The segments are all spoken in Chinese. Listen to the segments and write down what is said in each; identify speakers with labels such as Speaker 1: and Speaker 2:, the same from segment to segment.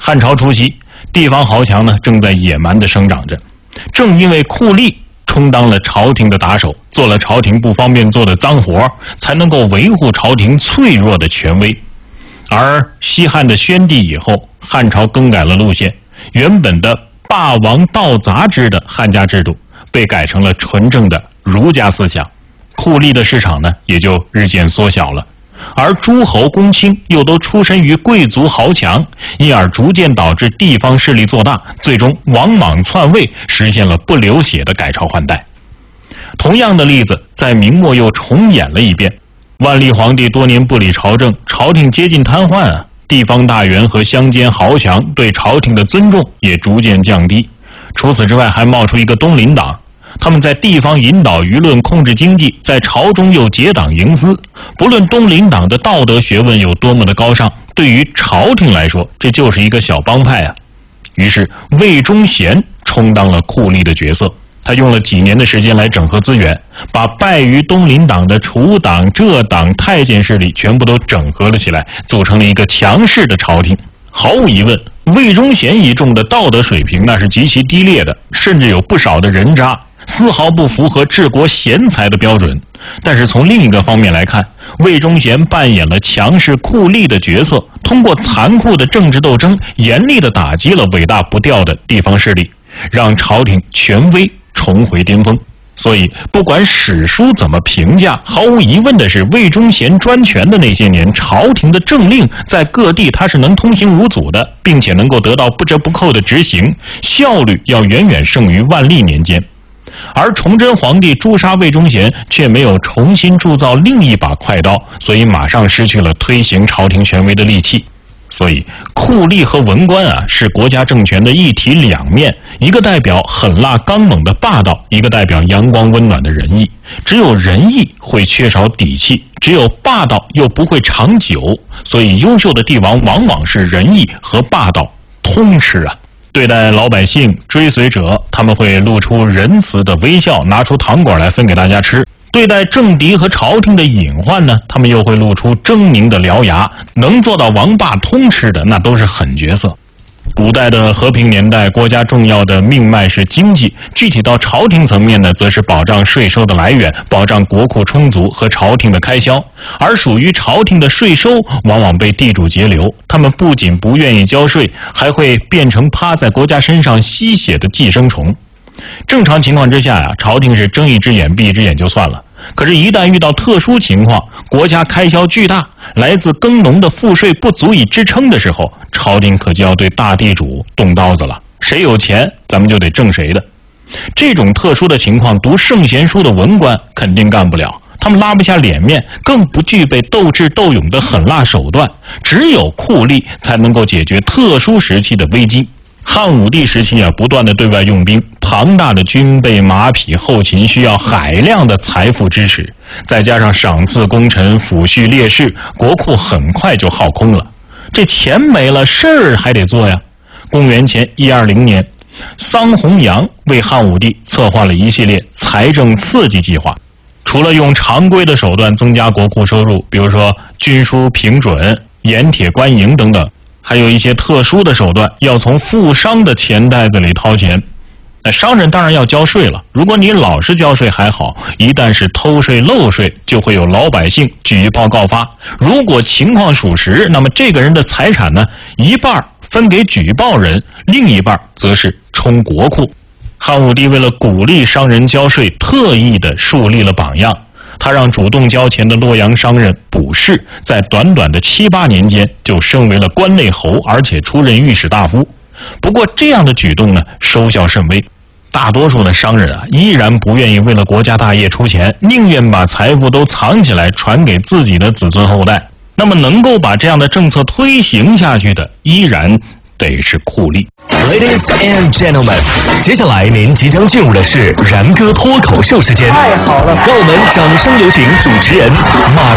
Speaker 1: 汉朝初期，地方豪强呢正在野蛮地生长着，正因为酷吏充当了朝廷的打手，做了朝廷不方便做的脏活，才能够维护朝廷脆弱的权威。而西汉的宣帝以后，汉朝更改了路线，原本的霸王道杂之的汉家制度被改成了纯正的儒家思想，酷吏的市场呢也就日渐缩小了。而诸侯公卿又都出身于贵族豪强，因而逐渐导致地方势力做大，最终王莽篡位，实现了不流血的改朝换代。同样的例子在明末又重演了一遍。万历皇帝多年不理朝政，朝廷接近瘫痪啊，地方大员和乡间豪强对朝廷的尊重也逐渐降低。除此之外，还冒出一个东林党，他们在地方引导舆论，控制经济，在朝中又结党营私。不论东林党的道德学问有多么的高尚，对于朝廷来说，这就是一个小帮派啊。于是魏忠贤充当了酷吏的角色，他用了几年的时间来整合资源，把败于东林党的楚党、浙党、太监势力全部都整合了起来，组成了一个强势的朝廷。毫无疑问，魏忠贤一众的道德水平那是极其低劣的，甚至有不少的人渣，丝毫不符合治国贤才的标准。但是从另一个方面来看，魏忠贤扮演了强势酷吏的角色，通过残酷的政治斗争，严厉地打击了尾大不掉的地方势力，让朝廷权威重回巅峰。所以不管史书怎么评价，毫无疑问的是，魏忠贤专权的那些年，朝廷的政令在各地它是能通行无阻的，并且能够得到不折不扣的执行，效率要远远胜于万历年间。而崇祯皇帝诛杀魏忠贤，却没有重新铸造另一把快刀，所以马上失去了推行朝廷权威的利器。所以酷吏和文官啊，是国家政权的一体两面，一个代表狠辣刚猛的霸道，一个代表阳光温暖的仁义。只有仁义会缺少底气，只有霸道又不会长久，所以优秀的帝王往往是仁义和霸道通吃啊。对待老百姓追随者，他们会露出仁慈的微笑，拿出糖果来分给大家吃。对待政敌和朝廷的隐患呢，他们又会露出狰狞的獠牙，能做到王霸通吃的那都是狠角色。古代的和平年代，国家重要的命脉是经济，具体到朝廷层面呢，则是保障税收的来源，保障国库充足和朝廷的开销。而属于朝廷的税收往往被地主截留，他们不仅不愿意交税，还会变成趴在国家身上吸血的寄生虫。正常情况之下呀，朝廷是睁一只眼闭一只眼就算了，可是一旦遇到特殊情况，国家开销巨大，来自耕农的赋税不足以支撑的时候，朝廷可就要对大地主动刀子了，谁有钱咱们就得挣谁的。这种特殊的情况，读圣贤书的文官肯定干不了，他们拉不下脸面，更不具备斗智斗勇的狠辣手段，只有酷吏才能够解决特殊时期的危机。汉武帝时期啊，不断的对外用兵，庞大的军备马匹后勤需要海量的财富支持，再加上赏赐功臣、抚恤烈士，国库很快就耗空了。这钱没了，事儿还得做呀。公元前120年，桑弘羊为汉武帝策划了一系列财政刺激计划，除了用常规的手段增加国库收入，比如说军书平准、盐铁官营等等，还有一些特殊的手段，要从富商的钱袋子里掏钱。那商人当然要交税了，如果你老实交税还好，一旦是偷税漏税，就会有老百姓举报告发。如果情况属实，那么这个人的财产呢，一半分给举报人，另一半则是充国库。汉武帝为了鼓励商人交税，特意的树立了榜样。他让主动交钱的洛阳商人卜氏，在短短的7、8年间就升为了关内侯，而且出任御史大夫。不过这样的举动呢，收效甚微。大多数的商人啊，依然不愿意为了国家大业出钱，宁愿把财富都藏起来，传给自己的子孙后代。那么能够把这样的政策推行下去的，依然得是酷吏。
Speaker 2: Ladies and gentlemen， 接下来您即将进入的是然哥脱口秀时间。
Speaker 3: 太好了，
Speaker 2: 让我们掌声有请主持人马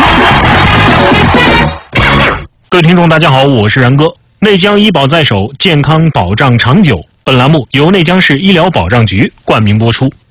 Speaker 2: 然。
Speaker 1: 各位听众大家好，我是然哥。内江医保在手，健康保障长久。本栏目由内江市医疗保障局冠名播出。